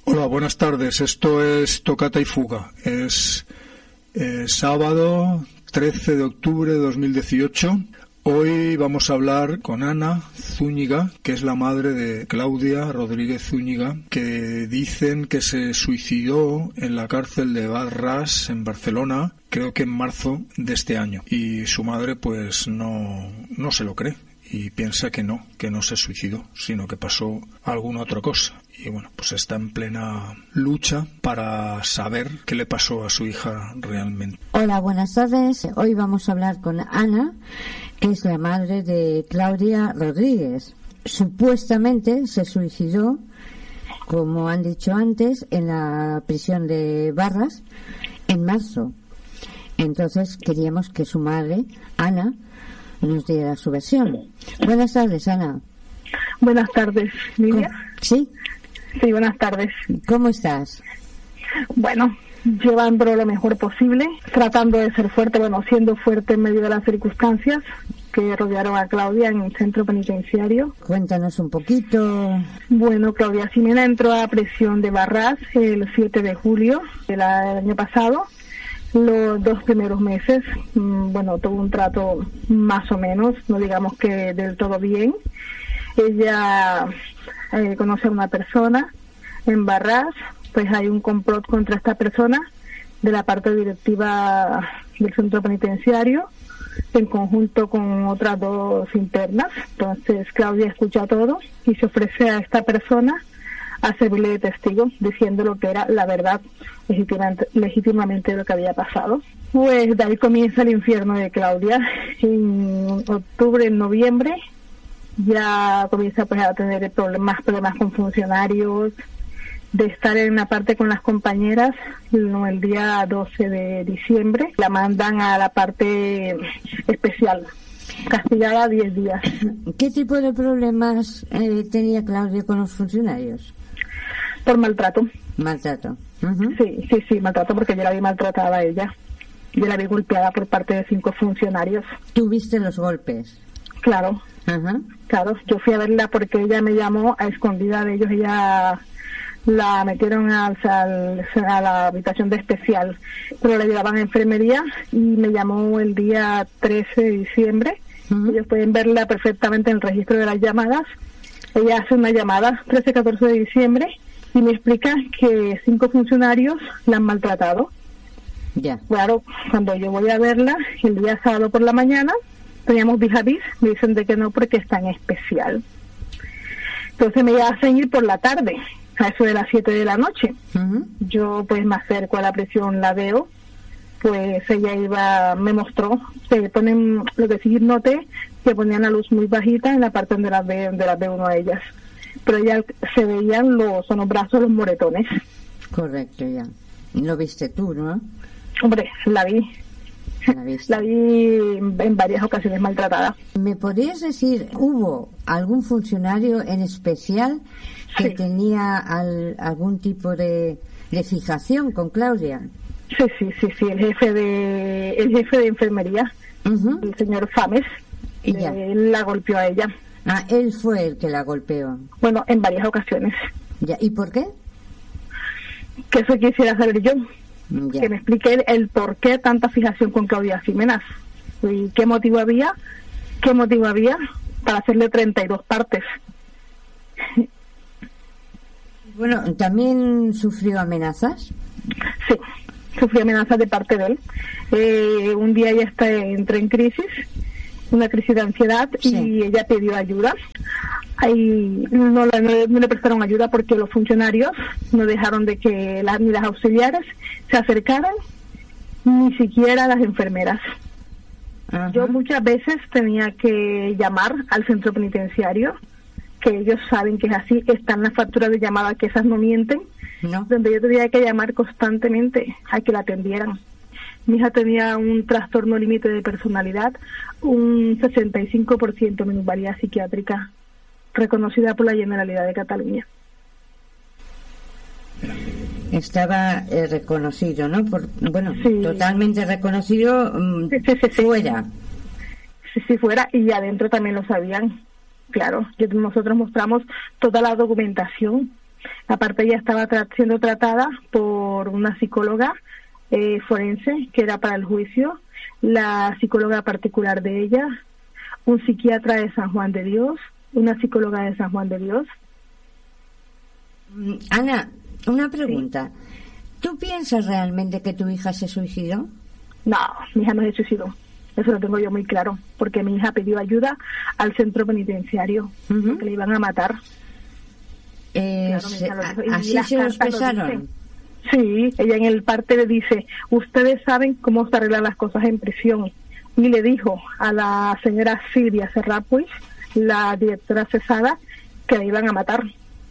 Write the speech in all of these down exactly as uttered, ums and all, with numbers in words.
Hola, buenas tardes. Esto es Tocata y Fuga. Es eh, sábado trece de octubre de dos mil dieciocho. Hoy vamos a hablar con Ana Zúñiga, que es la madre de Claudia Rodríguez Zúñiga, que dicen que se suicidó en la cárcel de Bad-Ras en Barcelona, creo que en marzo de este año. Y su madre pues no, no se lo cree y piensa que no, que no se suicidó, sino que pasó alguna otra cosa. Y bueno, pues está en plena lucha para saber qué le pasó a su hija realmente. Hola, buenas tardes. Hoy vamos a hablar con Ana, que es la madre de Claudia Rodríguez. Supuestamente se suicidó, como han dicho antes, en la prisión de Barras en marzo. Entonces queríamos que su madre, Ana, nos diera su versión. Buenas tardes, Ana. Buenas tardes, Lidia. ¿Sí? Sí, buenas tardes. ¿Cómo estás? Bueno, llevándolo lo mejor posible, tratando de ser fuerte, bueno, siendo fuerte en medio de las circunstancias que rodearon a Claudia en el centro penitenciario. Cuéntanos un poquito. Bueno, Claudia Ximena entró a prisión de Barras el siete de julio del año pasado. Los dos primeros meses, bueno, tuvo un trato más o menos, no digamos que del todo bien. Ella eh, conoce a una persona en Barras, pues hay un complot contra esta persona de la parte directiva del centro penitenciario, en conjunto con otras dos internas. Entonces Claudia escucha todo y se ofrece a esta persona a servirle de testigo, diciendo lo que era la verdad legítimamente, legítimamente lo que había pasado. Pues de ahí comienza el infierno de Claudia. En octubre, en noviembre, ya comienza pues a tener problemas, más problemas con funcionarios, de estar en una parte con las compañeras. No, el día doce de diciembre la mandan a la parte especial, castigada diez días. ¿Qué tipo de problemas eh, tenía Claudia con los funcionarios? Por maltrato. Maltrato. Uh-huh. Sí, sí, sí, maltrato, porque yo la vi maltratada a ella. Yo la vi golpeada por parte de cinco funcionarios. ¿Tú viste los golpes? Claro. Uh-huh. Claro, yo fui a verla porque ella me llamó a escondida de ellos. Ella la metieron al, al, a la habitación de especial, pero la llevaban a enfermería, y me llamó el día trece de diciembre. Uh-huh. Ellos pueden verla perfectamente en el registro de las llamadas. Ella hace una llamada trece catorce de diciembre y me explica que cinco funcionarios la han maltratado. Ya. Yeah. Claro, cuando yo voy a verla el día sábado por la mañana, teníamos vis a vis, me dicen de que no porque está en especial. Entonces me hacen ir por la tarde, a eso de las siete de la noche. Uh-huh. Yo pues me acerco a la prisión, la veo, pues ella iba, me mostró, se ponen, lo que sí noté, que ponían la luz muy bajita en la parte donde las ve, donde las ve uno a ellas, pero ya se veían los, son los brazos, los moretones. Correcto, ya. Lo viste tú, ¿no? Hombre, la vi. La, la vi en varias ocasiones maltratada. ¿Me podrías decir, hubo algún funcionario en especial que sí tenía al, algún tipo de, de fijación con Claudia? Sí, sí, sí, sí, el jefe de el jefe de enfermería, uh-huh, el señor Fames, eh, la golpeó a ella. Ah, él fue el que la golpeó. Bueno, en varias ocasiones. Ya, ¿y por qué? Que eso quisiera saber yo. Ya. Que me explique el, el por qué tanta fijación con Claudia Ximena y qué motivo había, qué motivo había para hacerle treinta y dos partes. Bueno, ¿también sufrió amenazas? Sí, sufrió amenazas de parte de él. Eh, un día ella está, entró en crisis, una crisis de ansiedad, sí, y ella pidió ayuda. Ahí no, la, no, no le prestaron ayuda porque los funcionarios no dejaron de que las, ni las auxiliares se acercaran, ni siquiera las enfermeras. Uh-huh. Yo muchas veces tenía que llamar al centro penitenciario, que ellos saben que es así, están las facturas de llamada, que esas no mienten, no, donde yo tenía que llamar constantemente a que la atendieran. Mi hija tenía un trastorno límite de personalidad, un sesenta y cinco por ciento minusvalía psiquiátrica, reconocida por la Generalidad de Cataluña. Estaba eh, reconocido, ¿no? Por, bueno, sí, totalmente reconocido, um, sí, sí, sí, fuera. Sí, sí, fuera, y adentro también lo sabían. Claro, nosotros mostramos toda la documentación Aparte ella estaba tra- siendo tratada por una psicóloga eh, forense que era para el juicio, la psicóloga particular de ella, un psiquiatra de San Juan de Dios, una psicóloga de San Juan de Dios. Ana, una pregunta. Sí. ¿Tú piensas realmente que tu hija se suicidó? No, mi hija no se suicidó. Eso lo tengo yo muy claro, porque mi hija pidió ayuda al centro penitenciario, uh-huh. porque le iban a matar. Eh, claro, se, lo, ¿Así se lo expresaron? Sí, ella en el parte le dice, ustedes saben cómo se arreglan las cosas en prisión. Y le dijo a la señora Silvia Serrapuis, la directora cesada, que la iban a matar.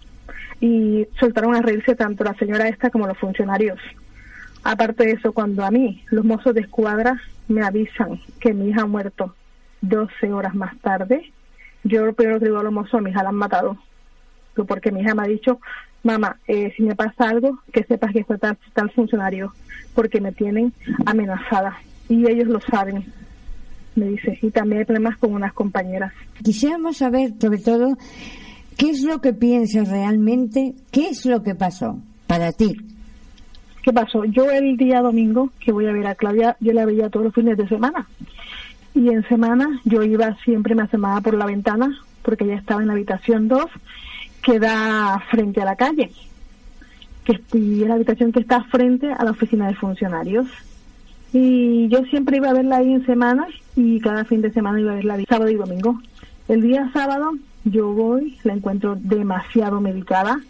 Y soltaron a reírse tanto la señora esta como los funcionarios. Aparte de eso, cuando a mí, los mozos de escuadra, me avisan que mi hija ha muerto doce horas más tarde, yo lo primero que digo a los mozos, mi hija la han matado. Porque mi hija me ha dicho, mamá, eh, si me pasa algo, que sepas que fue tal, tal funcionario, porque me tienen amenazada. Y ellos lo saben, me dice. Y también hay problemas con unas compañeras. Quisiéramos saber, sobre todo, ¿qué es lo que piensas realmente? ¿Qué es lo que pasó para ti? ¿Qué pasó? Yo el día domingo que voy a ver a Claudia, yo la veía todos los fines de semana. Y en semana yo iba, siempre me asomaba por la ventana, porque ella estaba en la habitación dos, que da frente a la calle. Que y es la habitación que está frente a la oficina de funcionarios. Y yo siempre iba a verla ahí en semana, y cada fin de semana iba a verla sábado y domingo. El día sábado yo voy, la encuentro demasiado medicada.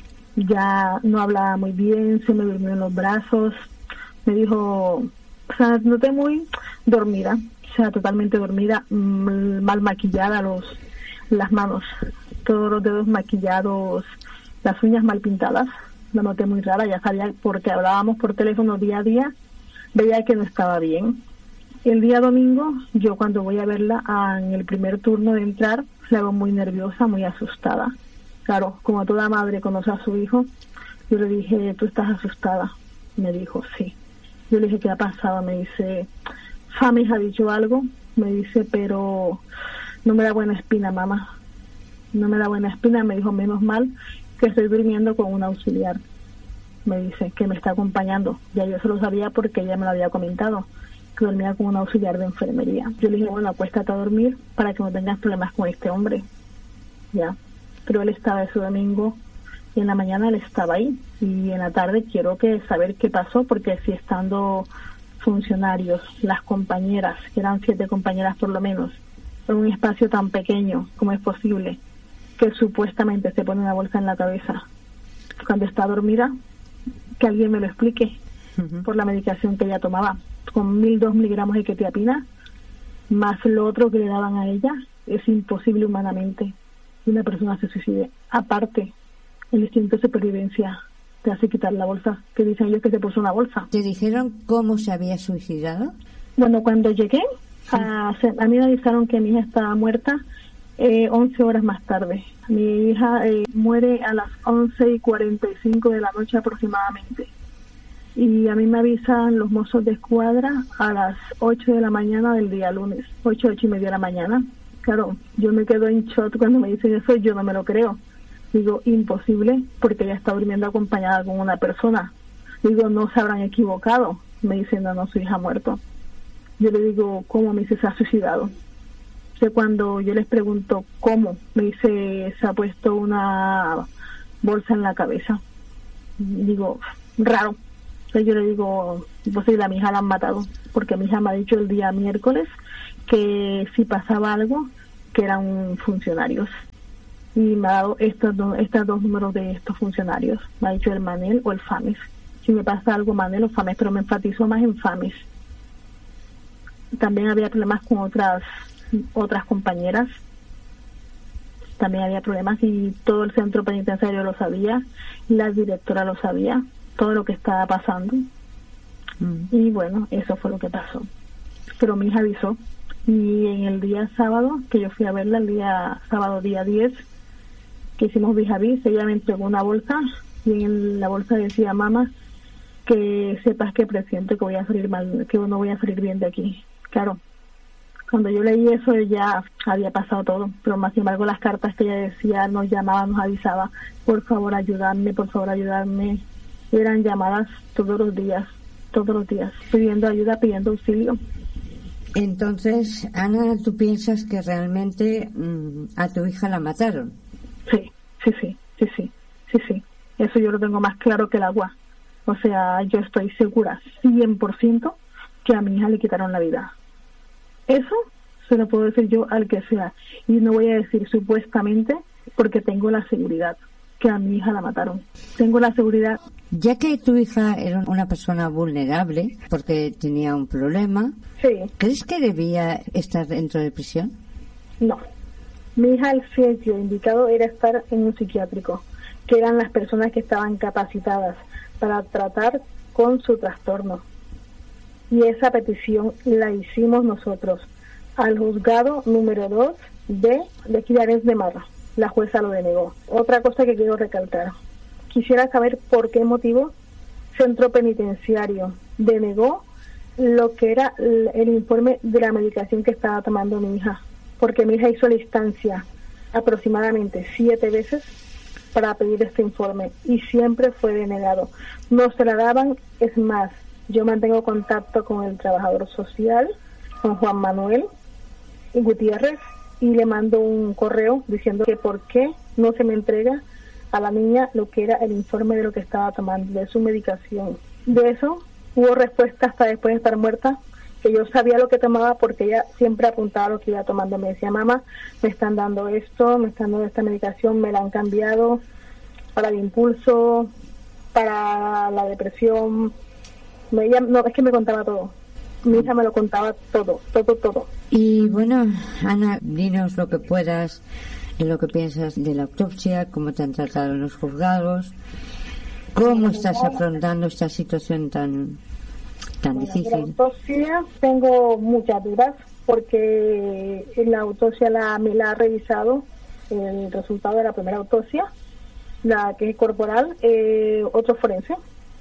Ya no hablaba muy bien, se me durmió en los brazos, me dijo, o sea, noté muy dormida, o sea, totalmente dormida, mal maquillada, los las manos, todos los dedos maquillados, las uñas mal pintadas, la noté muy rara, ya sabía, porque hablábamos por teléfono día a día, veía que no estaba bien. El día domingo, yo cuando voy a verla a, en el primer turno de entrar, la veo muy nerviosa, muy asustada. Claro, como toda madre conoce a su hijo, yo le dije, ¿tú estás asustada? Me dijo, sí. Yo le dije, ¿qué ha pasado? Me dice, Fami ha dicho algo. Me dice, pero no me da buena espina, mamá. No me da buena espina. Me dijo, menos mal que estoy durmiendo con un auxiliar. Me dice, que me está acompañando. Ya yo se lo sabía porque ella me lo había comentado, que dormía con un auxiliar de enfermería. Yo le dije, bueno, acuéstate a dormir para que no tengas problemas con este hombre. Ya. Pero él estaba ese domingo y en la mañana él estaba ahí, y en la tarde quiero que saber qué pasó, porque si estando funcionarios, las compañeras, que eran siete compañeras por lo menos, en un espacio tan pequeño, ¿cómo es posible que supuestamente se pone una bolsa en la cabeza cuando está dormida? Que alguien me lo explique. Uh-huh. Por la medicación que ella tomaba, con mil dos miligramos de quetiapina, más lo otro que le daban a ella, es imposible humanamente una persona se suicide. Aparte, el instinto de supervivencia te hace quitar la bolsa, que dicen ellos que te puso una bolsa. ¿Te dijeron cómo se había suicidado? Bueno, cuando llegué, sí. a, a mí me avisaron que mi hija estaba muerta eh, once horas más tarde. Mi hija eh, muere a las once y cuarenta y cinco de la noche aproximadamente. Y a mí me avisan los mozos de escuadra a las ocho de la mañana del día lunes, ocho, ocho y media de la mañana. Claro, yo me quedo en shock cuando me dicen eso, yo no me lo creo. Digo, imposible, porque ella está durmiendo acompañada con una persona. Digo, no se habrán equivocado. Me dicen, no, no, su hija ha muerto. Yo le digo, ¿cómo? Me dice, se ha suicidado. Que cuando yo les pregunto, ¿cómo? Me dice, se ha puesto una bolsa en la cabeza. Digo, raro. Entonces yo le digo, imposible, a mi hija la han matado, porque mi hija me ha dicho el día miércoles que si pasaba algo, que eran funcionarios. Y me ha dado estos, do, estos dos números de estos funcionarios. Me ha dicho el Manel o el FAMES. Si me pasa algo, Manel o FAMES, pero me enfatizo más en FAMES. También había problemas con otras otras compañeras. También había problemas y todo el centro penitenciario lo sabía. La directora lo sabía. Todo lo que estaba pasando. Mm. Y bueno, eso fue lo que pasó. Pero mi hija avisó. Y en el día sábado, que yo fui a verla, el día sábado día diez, que hicimos vis a vis, ella me entregó una bolsa, y en la bolsa decía, mamá, que sepas que presiento que voy a salir mal, que no voy a salir bien de aquí. Claro, Cuando yo leí eso ya había pasado todo, pero más sin embargo las cartas que ella decía, nos llamaba, nos avisaba, por favor ayudarme, por favor ayudarme. Eran llamadas todos los días, todos los días, pidiendo ayuda, pidiendo auxilio. Entonces, Ana, ¿tú piensas que realmente mmm, a tu hija la mataron? Sí, sí, sí, sí, sí, sí, sí. Eso yo lo tengo más claro que el agua. O sea, yo estoy segura, cien por ciento, que a mi hija le quitaron la vida. Eso se lo puedo decir yo al que sea. Y no voy a decir supuestamente porque tengo la seguridad que a mi hija la mataron. Tengo la seguridad. Ya que tu hija era una persona vulnerable porque tenía un problema, sí. ¿Crees que debía estar dentro de prisión? No. Mi hija, el sitio indicado era estar en un psiquiátrico, que eran las personas que estaban capacitadas para tratar con su trastorno. Y esa petición la hicimos nosotros al juzgado número dos de, de aquí de Arenys de Mar. La jueza lo denegó. Otra cosa que quiero recalcar. Quisiera saber por qué motivo Centro Penitenciario denegó lo que era el, el informe de la medicación que estaba tomando mi hija. Porque mi hija hizo la instancia aproximadamente siete veces para pedir este informe y siempre fue denegado. No se la daban, es más, yo mantengo contacto con el trabajador social, con Juan Manuel Gutiérrez, y le mando un correo diciendo que por qué no se me entrega a la niña lo que era el informe de lo que estaba tomando, de su medicación. De eso hubo respuesta hasta después de estar muerta, que yo sabía lo que tomaba porque ella siempre apuntaba lo que iba tomando. Me decía, mamá, me están dando esto, me están dando esta medicación, me la han cambiado para el impulso, para la depresión. Ella, no, es que me contaba todo. Mi hija me lo contaba todo, todo, todo. Y bueno, Ana, dinos lo que puedas de lo que piensas de la autopsia, cómo te han tratado en los juzgados, cómo estás afrontando esta situación tan tan bueno, difícil. De la autopsia tengo muchas dudas porque en la autopsia la, me la ha revisado el resultado de la primera autopsia, la que es corporal, eh, otro forense,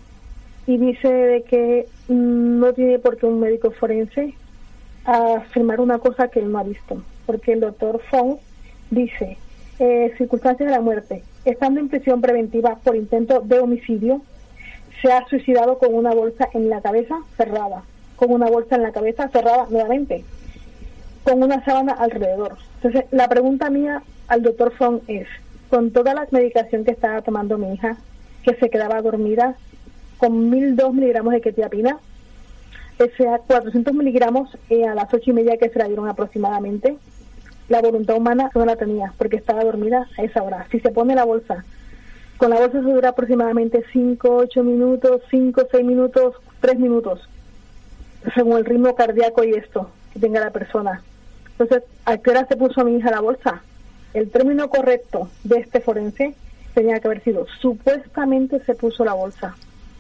y dice de que no tiene por qué un médico forense afirmar una cosa que él no ha visto, porque el doctor Fong dice, eh, circunstancias de la muerte, estando en prisión preventiva por intento de homicidio, se ha suicidado con una bolsa en la cabeza cerrada, con una bolsa en la cabeza cerrada nuevamente, con una sábana alrededor. Entonces, la pregunta mía al doctor Fong es, con toda la medicación que estaba tomando mi hija, que se quedaba dormida, con mil dos miligramos de quetiapina, o sea, cuatrocientos miligramos eh, a las ocho y media que se la dieron aproximadamente, la voluntad humana no la tenía, porque estaba dormida a esa hora. Si se pone la bolsa, con la bolsa se dura aproximadamente cinco, ocho minutos, cinco, seis minutos, tres minutos, según el ritmo cardíaco y esto que tenga la persona. Entonces, ¿a qué hora se puso a mi hija la bolsa? El término correcto de este forense tenía que haber sido, supuestamente se puso la bolsa.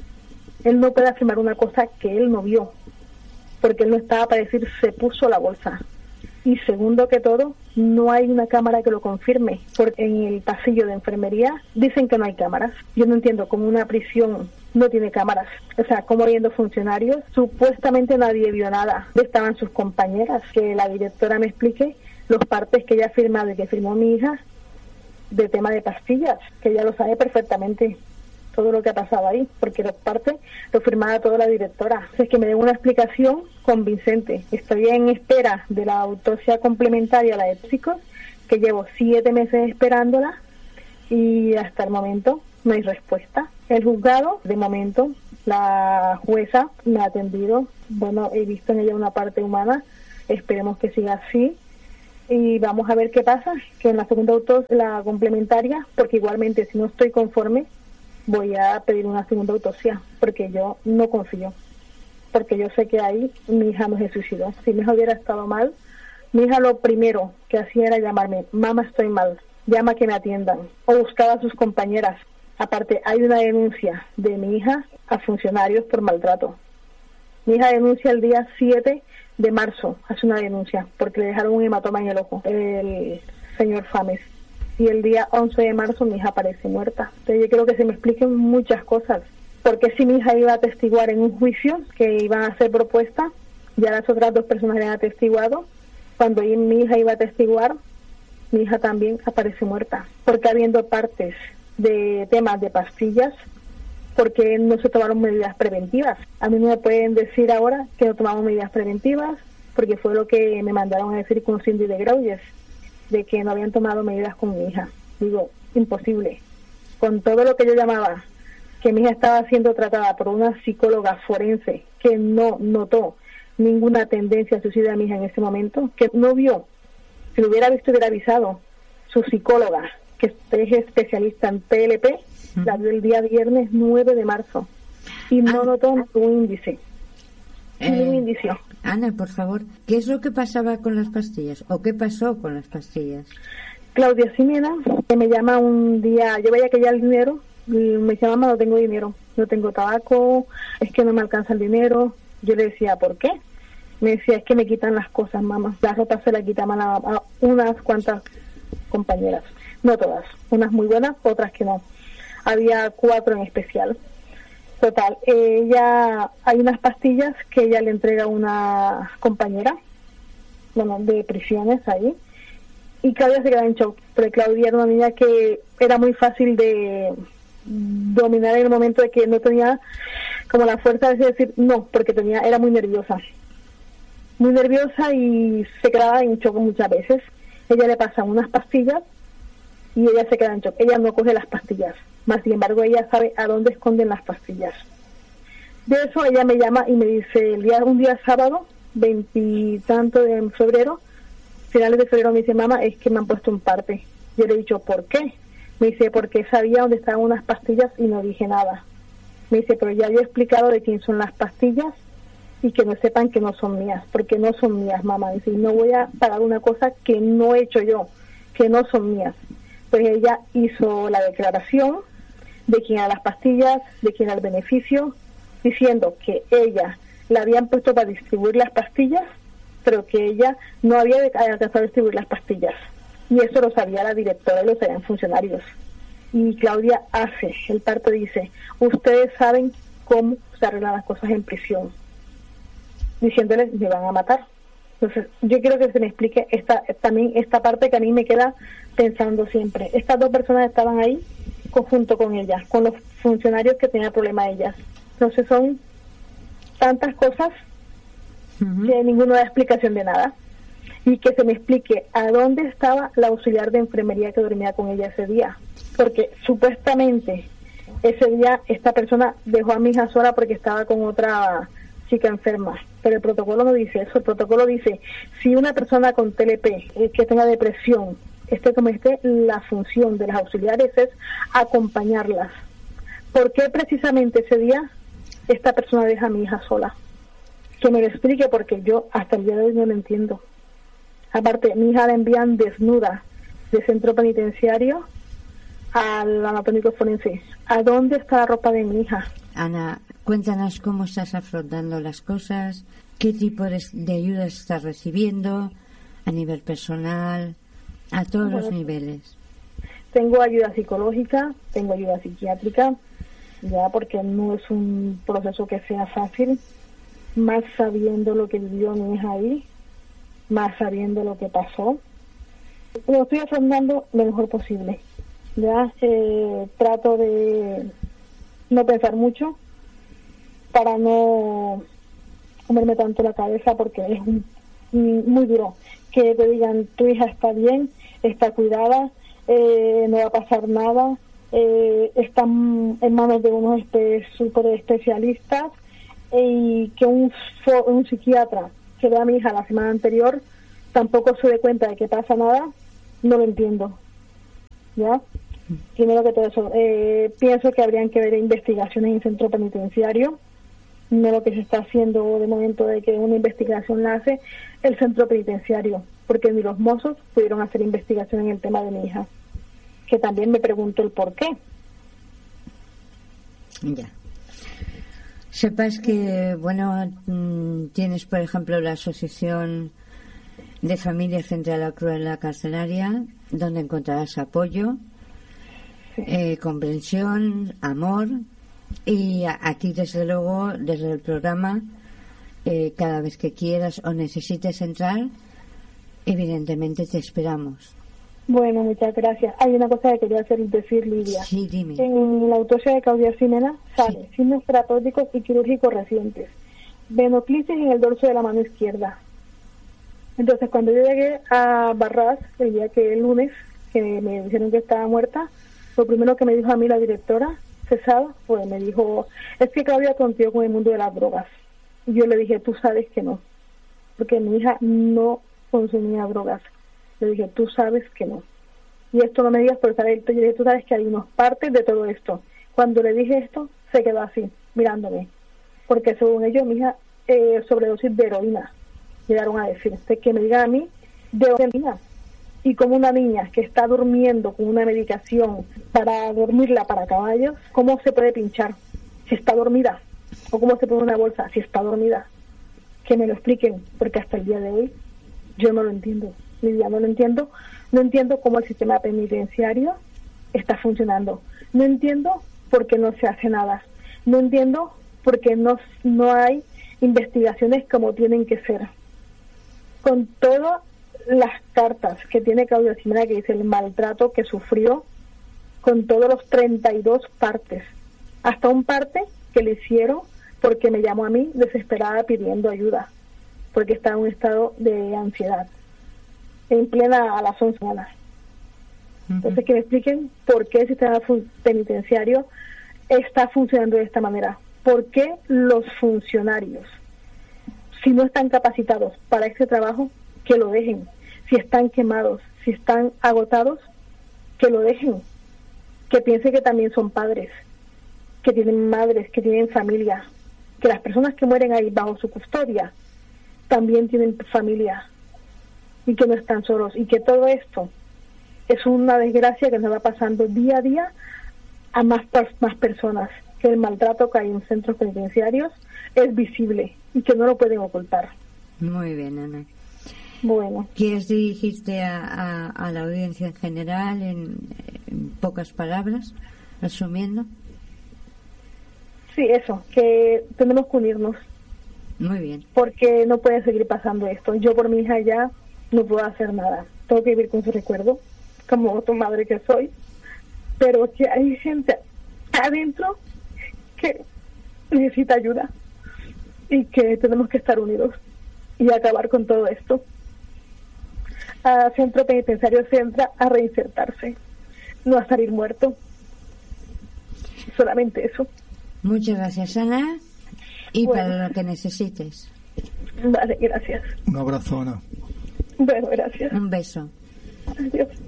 Él no puede afirmar una cosa que él no vio, porque él no estaba para decir se puso la bolsa. Y segundo que todo, no hay una cámara que lo confirme, porque en el pasillo de enfermería dicen que no hay cámaras. Yo no entiendo cómo una prisión no tiene cámaras. O sea, como habiendo funcionarios, supuestamente nadie vio nada. Estaban sus compañeras, que la directora me explique los partes que ella firma, de que firmó mi hija, de tema de pastillas, que ella lo sabe perfectamente, todo lo que ha pasado ahí, porque los partes lo firmaba toda la directora. Es que me den una explicación convincente. Estoy en espera de la autopsia complementaria, la de tóxicos, que llevo siete meses esperándola y hasta el momento no hay respuesta. El juzgado, de momento, la jueza me ha atendido. Bueno, he visto en ella una parte humana, esperemos que siga así. Y vamos a ver qué pasa, que en la segunda autopsia, la complementaria, porque igualmente si no estoy conforme, voy a pedir una segunda autopsia, porque yo no confío, porque yo sé que ahí mi hija no se suicidó. Si mi hija hubiera estado mal, mi hija lo primero que hacía era llamarme, mamá, estoy mal, llama que me atiendan, o buscaba a sus compañeras. Aparte, hay una denuncia de mi hija a funcionarios por maltrato. Mi hija denuncia el día siete de marzo, hace una denuncia, porque le dejaron un hematoma en el ojo, el señor Fames. Y el día once de marzo mi hija aparece muerta. Entonces yo quiero que se me expliquen muchas cosas. Porque si mi hija iba a atestiguar en un juicio que iban a hacer propuesta, ya las otras dos personas le han atestiguado, Cuando mi hija iba a testiguar, mi hija también apareció muerta, porque habiendo partes de temas de pastillas, porque no se tomaron medidas preventivas. A mí no me pueden decir ahora que no tomamos medidas preventivas, porque fue lo que me mandaron a decir con Cindy de Grauges, de que no habían tomado medidas con mi hija. Digo, imposible. Con todo lo que yo llamaba, que mi hija estaba siendo tratada por una psicóloga forense que no notó ninguna tendencia suicida a mi hija en ese momento, que no vio, si lo hubiera visto hubiera avisado, su psicóloga, que es especialista en P L P, uh-huh. la vio el día viernes nueve de marzo y no ah. notó ningún índice. Eh, ningún indicio. Ana, por favor, ¿qué es lo que pasaba con las pastillas? ¿O qué pasó con las pastillas? Claudia Ximena, que me llama un día, yo veía que ya el dinero, y me decía, mamá, no tengo dinero, no tengo tabaco, es que no me alcanza el dinero. Yo le decía, ¿por qué? Me decía, es que me quitan las cosas, mamá. La ropa se la quitaban a, a unas cuantas compañeras, no todas, unas muy buenas, otras que no. Había cuatro en especial. Total, ella, hay unas pastillas que ella le entrega a una compañera, bueno, de prisiones ahí, y Claudia se queda en shock, porque Claudia era una niña que era muy fácil de dominar en el momento de que no tenía como la fuerza de decir no, porque tenía era muy nerviosa. Muy nerviosa y se quedaba en shock muchas veces. Ella le pasa unas pastillas y ella se queda en shock. Ella no coge las pastillas, más sin embargo ella sabe a dónde esconden las pastillas. De eso ella me llama y me dice, el día un día sábado, veintitanto de febrero, finales de febrero, me dice, mamá, es que me han puesto un parte. Yo le he dicho, ¿por qué? Me dice, porque sabía dónde estaban unas pastillas y no dije nada. Me dice, pero ya yo he explicado de quién son las pastillas y que no sepan que no son mías, porque no son mías, mamá. Dice, y no voy a pagar una cosa que no he hecho yo, que no son mías. Pues ella hizo la declaración de quién eran las pastillas, de quién era el beneficio, diciendo que ella la habían puesto para distribuir las pastillas, pero que ella no había alcanzado a distribuir las pastillas. Y eso lo sabía la directora y lo sabían funcionarios. Y Claudia hace, el parte dice, ustedes saben cómo se arreglan las cosas en prisión, diciéndoles, me van a matar. Entonces, yo quiero que se me explique esta también esta parte que a mí me queda pensando siempre. Estas dos personas estaban ahí junto con ellas, con los funcionarios que tenían problema ellas. Entonces son tantas cosas uh-huh. que ninguno da explicación de nada. Y que se me explique a dónde estaba la auxiliar de enfermería que dormía con ella ese día. Porque supuestamente ese día esta persona dejó a mi hija sola porque estaba con otra chica enferma. Pero el protocolo no dice eso. El protocolo dice, si una persona con T L P eh, que tenga depresión, esté como esté, la función de las auxiliares es acompañarlas. ¿Por qué precisamente ese día esta persona deja a mi hija sola? Que me lo explique, porque yo hasta el día de hoy no lo entiendo. Aparte, mi hija la envían desnuda del centro penitenciario al anatómico forense. ¿A dónde está la ropa de mi hija? Ana, cuéntanos cómo estás afrontando las cosas, qué tipo de, de ayuda estás recibiendo a nivel personal, a todos bueno, los niveles. Tengo ayuda psicológica, tengo ayuda psiquiátrica, ya porque no es un proceso que sea fácil, más sabiendo lo que vivió mi hija ahí, más sabiendo lo que pasó. Lo estoy afrontando lo mejor posible. Ya eh, trato de no pensar mucho para no comerme tanto la cabeza, porque es un, muy duro que te digan, tu hija está bien, está cuidada, eh, no va a pasar nada, eh, están en manos de unos espe- super especialistas, y que un, un psiquiatra que ve a mi hija la semana anterior tampoco se dé cuenta de que pasa nada, no lo entiendo. ¿Ya? Primero que todo eso, eh, pienso que habrían que ver investigaciones en el centro penitenciario, no lo que se está haciendo de momento de que una investigación la hace el centro penitenciario, porque ni los mozos pudieron hacer investigación en el tema de mi hija, que también me pregunto el por qué. Ya. Sepas que, bueno, tienes, por ejemplo, la Asociación de Familias frente a la Crueldad Carcelaria, donde encontrarás apoyo, sí. eh, comprensión, amor, y aquí, desde luego, desde el programa, eh, cada vez que quieras o necesites entrar, Evidentemente te esperamos. Bueno, muchas gracias. Hay una cosa que quería hacer decir, Lidia. Sí, dime. En la autopsia de Claudia Ximena sale Sí. signos terapéuticos y quirúrgicos recientes. Venoclisis en el dorso de la mano izquierda. Entonces, cuando yo llegué a Barras, el día que el lunes, que me dijeron que estaba muerta, lo primero que me dijo a mí la directora, Cesada, pues me dijo, es que Claudia tonteó con el mundo de las drogas. Y yo le dije, tú sabes que no, porque mi hija no consumía drogas. Le dije, tú sabes que no. Y esto no me digas por saber esto. Yo le dije, tú sabes que hay unos partes de todo esto. Cuando le dije esto, se quedó así, mirándome. Porque según ellos, mi hija, eh, sobredosis de heroína, llegaron a decir. De que me digan a mí, de heroína. Y como una niña que está durmiendo con una medicación para dormirla para caballos, ¿cómo se puede pinchar si está dormida? ¿O cómo se pone una bolsa si está dormida? Que me lo expliquen, porque hasta el día de hoy yo no lo entiendo. Lidia, no lo entiendo. No entiendo cómo el sistema penitenciario está funcionando. No entiendo por qué no se hace nada. No entiendo por qué no, no hay investigaciones como tienen que ser. Con todas las cartas que tiene Claudia Ximena, que dice el maltrato que sufrió, con todos los treinta y dos partes, hasta un parte que le hicieron porque me llamó a mí desesperada pidiendo ayuda, porque estaba en un estado de ansiedad, en plena a las once horas. Entonces, que me expliquen por qué el sistema penitenciario está funcionando de esta manera. ¿Por qué los funcionarios, si no están capacitados para este trabajo, que lo dejen? Si están quemados, si están agotados, que lo dejen. Que piensen que también son padres, que tienen madres, que tienen familia, que las personas que mueren ahí bajo su custodia también tienen familia y que no están solos, y que todo esto es una desgracia que nos va pasando día a día a más, más personas, que el maltrato que hay en centros penitenciarios es visible y que no lo pueden ocultar. Muy bien, Ana. Bueno. ¿Quieres dirigirte a, a, a la audiencia en general en, en pocas palabras, resumiendo? Sí, eso, que tenemos que unirnos. Muy bien. Porque no puede seguir pasando esto. Yo por mi hija ya no puedo hacer nada. Tengo que vivir con su recuerdo, como tu madre que soy. Pero que hay gente adentro que necesita ayuda y que tenemos que estar unidos y acabar con todo esto. A centro penitenciario se entra a reinsertarse, no a salir muerto. Solamente eso. Muchas gracias, Ana. Y bueno, para lo que necesites. Vale, gracias. Un abrazo, Ana. Bueno, gracias. Un beso. Adiós.